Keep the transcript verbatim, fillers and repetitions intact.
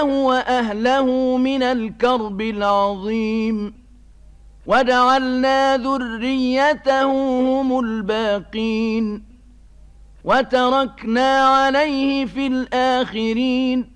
وأهله من الكرب العظيم وجعلنا ذريته هم الباقين وتركنا عليه في الآخرين